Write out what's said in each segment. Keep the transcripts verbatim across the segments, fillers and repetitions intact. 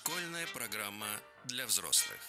Школьная программа для взрослых.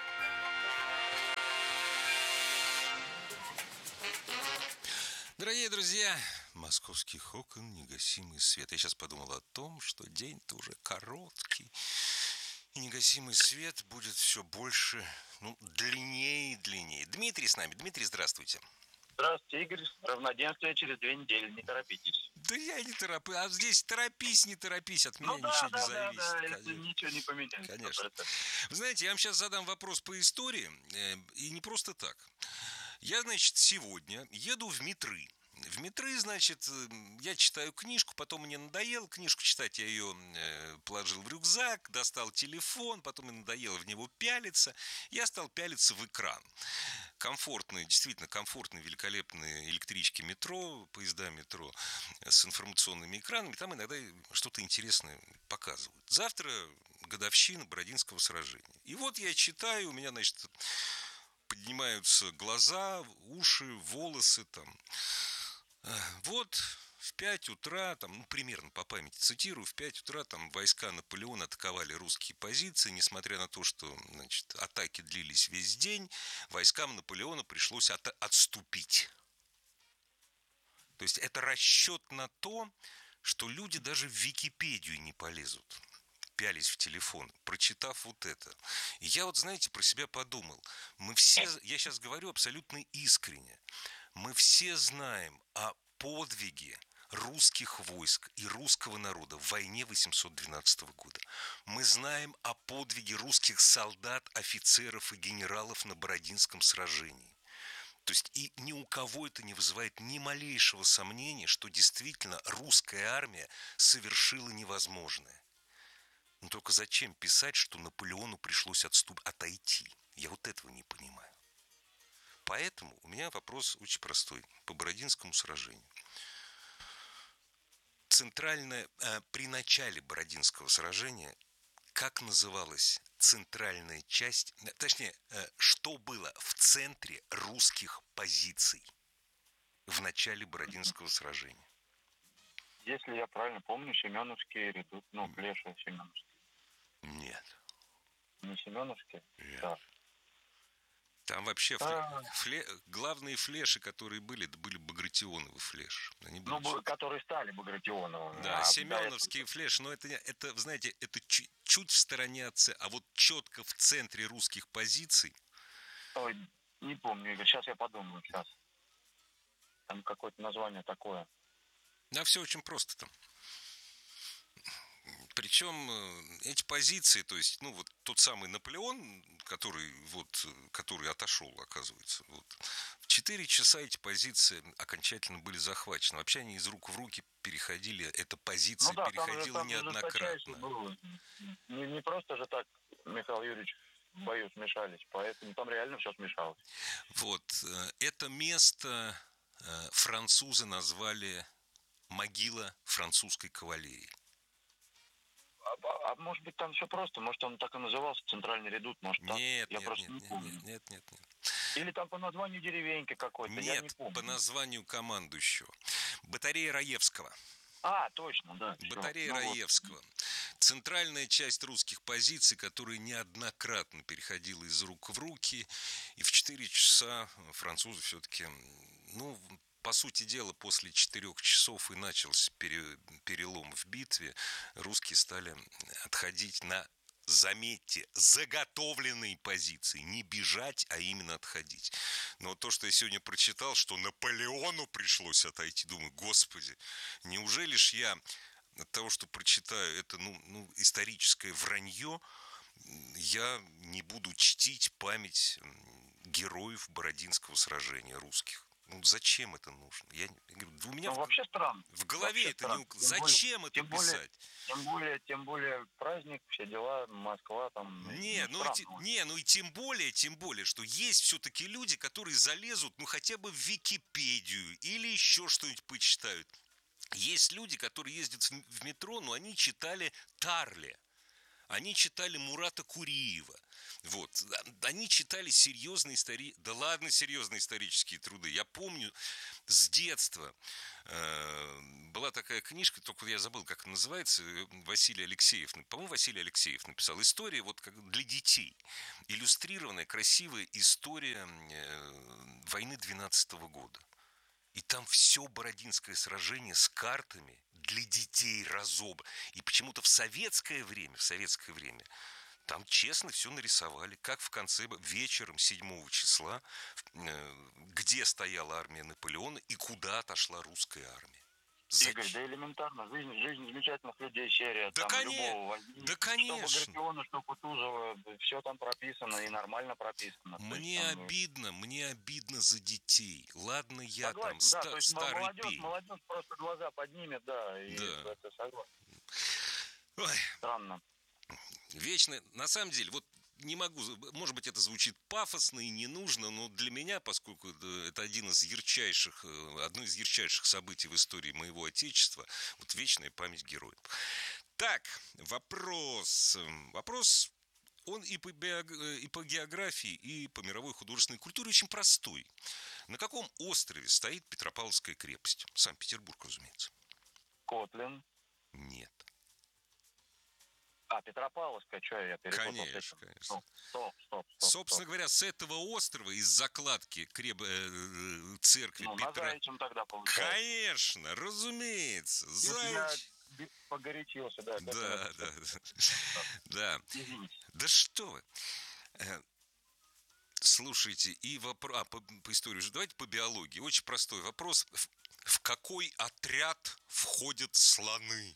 Дорогие друзья, московских окон негасимый свет. Я сейчас подумал о том, что день-то уже короткий, и негасимый свет будет все больше, ну, длиннее и длиннее. Дмитрий с нами. Дмитрий, здравствуйте. Здравствуйте, Игорь. Равноденствие через две недели. Не торопитесь. Да я не тороплюсь. А здесь торопись, не торопись. От меня Ну да, ничего да, не да, зависит. да, Конечно. это ничего не поменяется. Конечно. Вы знаете, я вам сейчас задам вопрос по истории, э, и не просто так. Я, значит, сегодня еду в Метры. В Метры, значит, я читаю книжку, потом мне надоело книжку читать, я ее э, положил в рюкзак, достал телефон, потом мне надоело в него пялиться, я стал пялиться в экран. Комфортные, действительно комфортные, великолепные электрички метро, поезда метро с информационными экранами, там иногда что-то интересное показывают. Завтра годовщина Бородинского сражения. И вот я читаю, у меня, значит, поднимаются глаза, уши, волосы там. Вот в пять утра, там, ну, примерно по памяти цитирую, в пять утра там войска Наполеона атаковали русские позиции, несмотря на то, что, значит, атаки длились весь день, войскам Наполеона пришлось от- отступить. То есть это расчет на то, что люди даже в Википедию не полезут, пялись в телефон, прочитав вот это. И я вот, знаете, про себя подумал, мы все, я сейчас говорю абсолютно искренне, мы все знаем о подвиге русских войск и русского народа в войне восемьсот двенадцатого года. Мы знаем о подвиге русских солдат, офицеров и генералов на Бородинском сражении. То есть и ни у кого это не вызывает ни малейшего сомнения, что действительно русская армия совершила невозможное. Но только зачем писать, что Наполеону пришлось отступ... отойти? Я вот этого не понимаю. Поэтому у меня вопрос очень простой по Бородинскому сражению. Центральная, э, при начале Бородинского сражения, как называлась центральная часть, точнее, э, что было в центре русских позиций в начале Бородинского сражения? Если я правильно помню, Семеновский редут, ну, Плеша Семеновский. Нет. Не Семеновский? Нет. Да. Там вообще А. фле... главные флеши, которые были, это были Багратионовы флеши. Они были... Ну, которые стали Багратионовыми. Да, а семеновские этого... флеши, но это, это, знаете, это чуть, чуть в стороне от центра, а вот четко в центре русских позиций. Ой, не помню, Игорь, сейчас я подумаю, сейчас. Там какое-то название такое. Да, все очень просто там. Причем эти позиции, то есть, ну, вот тот самый Наполеон, который, вот, который отошел, оказывается, вот, в четыре часа эти позиции окончательно были захвачены. Вообще они из рук в руки переходили, эта позиция ну, да, переходила там же, там неоднократно. Было. Не, не просто же так, Михаил Юрьевич, в бою смешались, поэтому там реально все смешалось. Вот, это место французы назвали могила французской кавалерии. А, а может быть там все просто, может он так и назывался, центральный редут, может так? Нет, я нет, просто нет, не нет, помню. нет, нет, нет, нет. Или там по названию деревеньки какой-то, нет, я не помню. по названию командующего. Батарея Раевского. А, точно, да. Батарея ну, Раевского. Вот. Центральная часть русских позиций, которая неоднократно переходила из рук в руки. И в четыре часа французы все-таки, ну, по сути дела, после четырех часов и начался перелом в битве. Русские стали отходить на, заметьте, заготовленные позиции. Не бежать, а именно отходить. Но вот то, что я сегодня прочитал, что Наполеону пришлось отойти, думаю, господи, неужели ж я от того, что прочитаю, это ну, ну, историческое вранье, я не буду чтить память героев Бородинского сражения русских. Ну, зачем это нужно? Я, я, у меня ну, в, вообще странно. В голове вообще это не... Тем Зачем более, это тем писать? Более, тем более, тем более праздник, все дела, Москва там... Не, ну, ну, и, не, ну и тем более, тем более, что есть все-таки люди, которые залезут, ну, хотя бы в Википедию или еще что-нибудь почитают. Есть люди, которые ездят в метро, но они читали Тарли. они читали Мурата Куриева. Вот. Они читали серьезные истории... Да ладно, серьезные исторические труды. Я помню с детства э, была такая книжка, только я забыл, как она называется, Василий Алексеев, по-моему, Василий Алексеев написал. История вот как для детей. Иллюстрированная, красивая история э, войны двенадцатого года. И там все Бородинское сражение с картами для детей разобрано. И почему-то в советское время, в советское время, там честно все нарисовали, как в конце вечером седьмого числа, где стояла армия Наполеона и куда отошла русская армия. Зачем? Игорь, да элементарно. Жизнь, жизнь замечательных людей, серия. Да, там, кон... любого возьми. да конечно. Что Багратиона, что Кутузова, все там прописано и нормально прописано. Мне есть, там... обидно, мне обидно за детей. Ладно, я согласен, там да, ста- то есть старый молодежь, пень. молодежь просто глаза поднимет, да, и Да. это согласен. Ой. Странно. Вечно, на самом деле, вот не могу, может быть, это звучит пафосно и не нужно, но для меня, поскольку это один из ярчайших, одно из ярчайших событий в истории моего Отечества, вот вечная память героев. Так, вопрос. Вопрос, он и по, биог... и по географии, и по мировой художественной культуре очень простой. На каком острове стоит Петропавловская крепость? Санкт-Петербург, разумеется. Котлин. Нет. А, Петропавловская, что я перепутал? Конечно, конечно. Стоп, стоп, стоп, стоп. Собственно стоп. говоря, с этого острова, из закладки креп... э, церкви ну, Петра... на Заячьем тогда получается. Конечно, разумеется. Заячь... Я погорячился, да. Да, да, да. Извините. Да что вы. Слушайте, и вопрос... А, по, по истории уже. Давайте по биологии. Очень простой вопрос. В, в какой отряд входят слоны?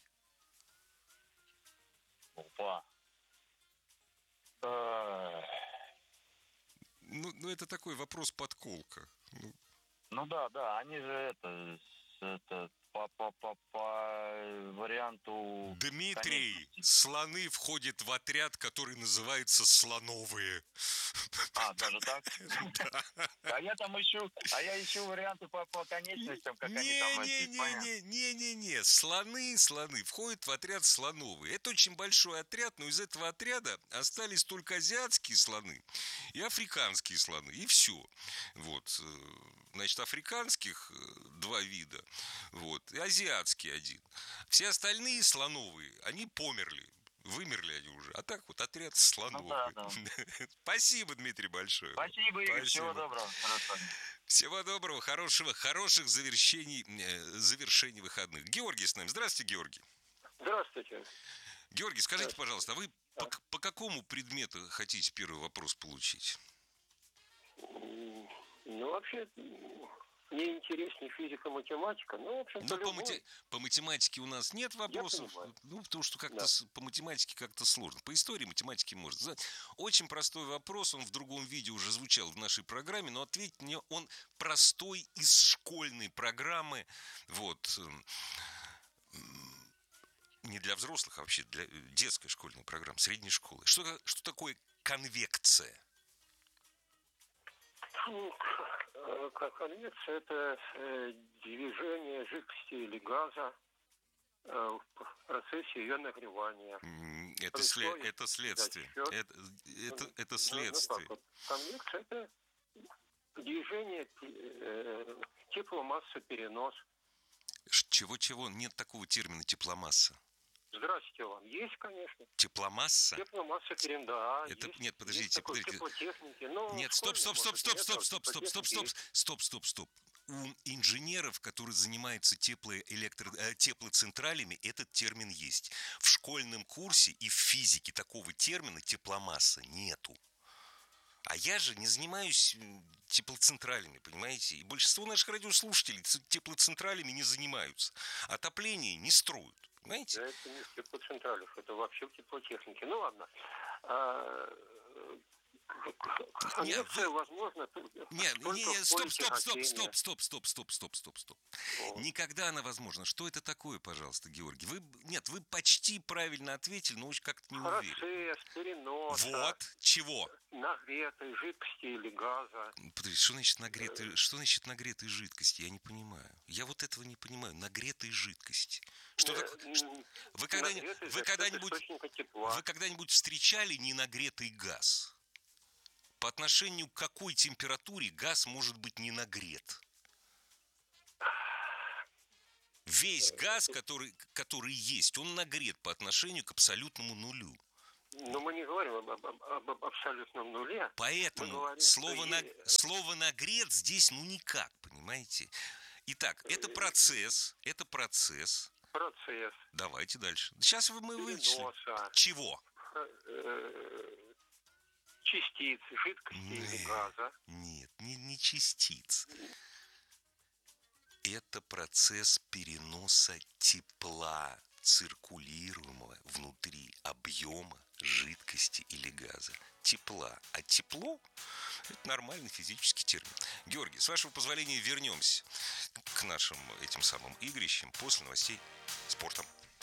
Опа. Ну, ну, это такой вопрос-подколка. Ну, ну да, да, они же это, это по, по, по, по варианту... Дмитрий, конечности. слоны входят в отряд, который называется слоновые. А, даже так? А я там ищу, а я ищу варианты по, по конечностям, как они там... Не-не-не-не-не-не-не. Слоны, слоны входят в отряд слоновые. Это очень большой отряд, но из этого отряда остались только азиатские слоны и африканские слоны. И все. Вот. Значит, африканских два вида. Вот. И азиатский один. Все остальные слоновые, они померли. Вымерли они уже. А так вот отряд слонов. Ну, да, да. Спасибо, Дмитрий, большое. Спасибо, Игорь. Спасибо. Всего доброго. Всего доброго, хорошего, хороших завершений, завершений выходных. Георгий с нами. Здравствуйте, Георгий. Здравствуйте. Георгий, скажите, Здравствуйте. Пожалуйста, а вы да. по, по какому предмету хотите первый вопрос получить? Ну, вообще... Мне интереснее физика, математика, ну, в общем-то, ну, по, мати... по математике у нас нет вопросов, ну, потому что как-то да. с... по математике как-то сложно. По истории математики можно. Очень простой вопрос, он в другом виде уже звучал в нашей программе, но ответить мне он простой из школьной программы, вот, не для взрослых, а вообще для детской школьной программы, средней школы. Что, что такое конвекция? Конвекция – это э, движение жидкости или газа э, в процессе ее нагревания. Это, след, это следствие. Это, это, это следствие. Ну, ну, вот. Конвекция – это движение э, тепломассоперенос. Чего-чего? Нет такого термина тепломасса. Здравствуйте вам. Есть, конечно. Тепломасса? Тепломасса перен, да. Это, есть, нет, подождите, есть подождите. Теплотехники. Но нет, стоп, стоп, стоп, стоп, стоп, стоп, стоп, стоп, стоп, стоп, стоп, стоп. У инженеров, которые занимаются теплоэлектро... теплоцентралями, этот термин есть. В школьном курсе и в физике такого термина тепломасса нету. А я же не занимаюсь теплоцентралями, понимаете? И большинство наших радиослушателей теплоцентралями не занимаются. Отопление не строят. Понимаете? Да, это не в теплоцентралях, это вообще в теплотехнике. Ну ладно. А, Конвекция возможно Не, только не, в стоп, поле стоп, стоп, тяготения. стоп, стоп, стоп, стоп, стоп, стоп, стоп. Вот. Никогда она возможна. Что это такое, пожалуйста, Георгий? Вы, нет, вы почти правильно ответили, но уж как-то не уверен. Процесс переноса Вот, чего? нагретой жидкости или газа. Подожди, что значит нагретой, что значит нагретой жидкости? Я не понимаю. Я вот этого не понимаю. Нагретой жидкости. Что Э, такое? Что- м, Вы, когда-нибудь, нагретый вы, за счет когда-нибудь, источника тепла. вы когда-нибудь встречали ненагретый газ? По отношению к какой температуре газ может быть не нагрет? Весь газ, который, который есть, он нагрет по отношению к абсолютному нулю. Но мы не говорим об, об- об- об абсолютном нуле. Мы Поэтому говорим, слово, что на- е- слово «нагрет» здесь ну никак, понимаете? Итак, это процесс, это процесс. процесс Давайте дальше. Сейчас вы- мы вычислим. переноса Чего? э, частиц жидкости или Нет. газа. Нет, не, не частиц. Это процесс переноса тепла, циркулируемого внутри объема жидкости или газа. Тепла. А тепло – это нормальный физический термин. Георгий, с вашего позволения вернемся к нашим этим самым игрищам после новостей спорта.